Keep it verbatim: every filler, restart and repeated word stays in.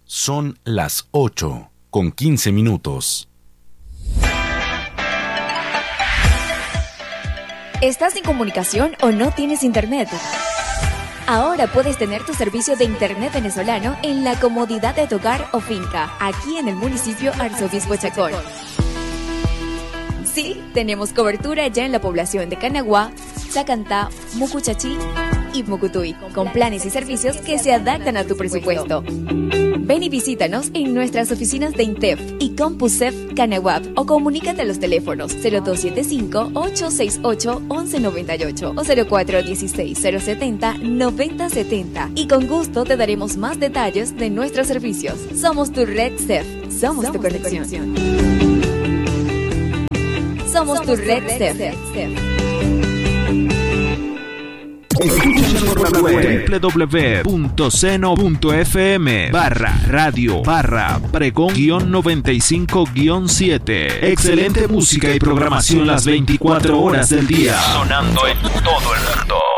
Son las ocho con quince minutos. ¿Estás sin comunicación o no tienes internet? Ahora puedes tener tu servicio de internet venezolano en la comodidad de tu hogar o finca, aquí en el municipio Arzobispo Chacón. Sí, tenemos cobertura ya en la población de Canaguá, Chacantá, Mucuchachí y Mucutuy, con planes y servicios que se adaptan a tu presupuesto. Ven y visítanos en nuestras oficinas de INTEF y CompuSef Canaguap o comunícate a los teléfonos cero dos siete cinco, ocho seis ocho, once noventa y ocho o cero cuatro dieciséis, cero setenta, noventa setenta y con gusto te daremos más detalles de nuestros servicios. Somos tu red C E F, somos, somos tu conexión. Somos tu red C E F. w w w punto seno punto f m barra radio barra pregón guión noventa y cinco guión siete. Excelente música y programación las veinticuatro horas del día. Sonando en todo el mundo.